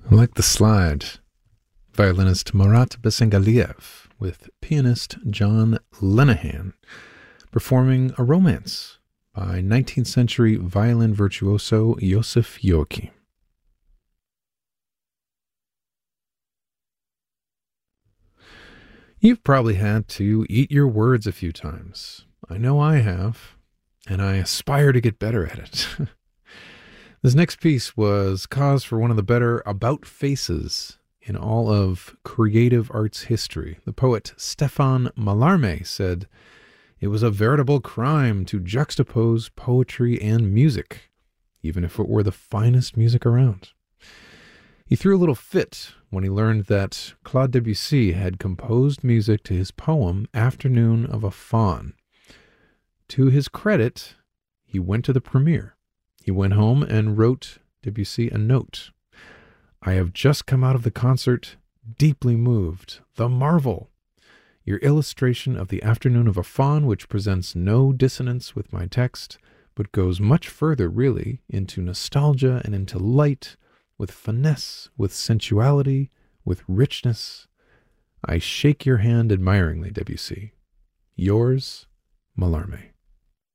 I like the slide. Violinist Marat Besengaliev with pianist John Lenehan performing a romance by 19th century violin virtuoso Yosef Joachim. You've probably had to eat your words a few times. I know I have, and I aspire to get better at it. This next piece was cause for one of the better about faces in all of creative arts history. The poet Stéphane Mallarmé said, "It was a veritable crime to juxtapose poetry and music, even if it were the finest music around." He threw a little fit when he learned that Claude Debussy had composed music to his poem Afternoon of a Faun. To his credit, he went to the premiere. He went home and wrote Debussy a note. "I have just come out of the concert, deeply moved. The marvel! Your illustration of the Afternoon of a Faun, which presents no dissonance with my text, but goes much further, really, into nostalgia and into light, with finesse, with sensuality, with richness. I shake your hand admiringly, Debussy. Yours, Mallarmé."